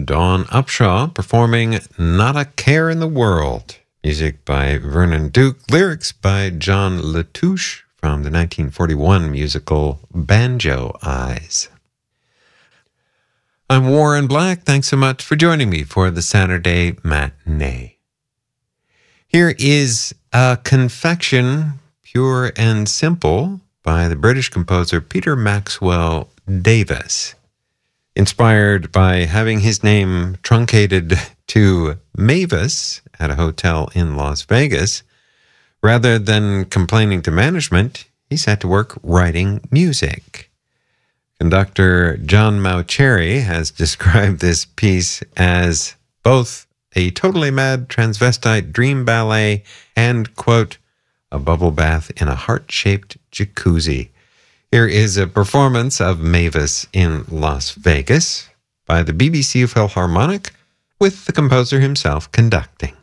Dawn Upshaw performing Not a Care in the World. Music by Vernon Duke, lyrics by John Latouche from the 1941 musical Banjo Eyes. I'm Warren Black. Thanks so much for joining me for the Saturday Matinee. Here is A Confection, Pure and Simple by the British composer Peter Maxwell Davis, inspired by having his name truncated to Mavis at a hotel in Las Vegas. Rather than complaining to management, he set to work writing music. Conductor John Mauceri has described this piece as both a totally mad transvestite dream ballet and, quote, a bubble bath in a heart-shaped jacuzzi. Here is a performance of Mavis in Las Vegas by the BBC Philharmonic, with the composer himself conducting.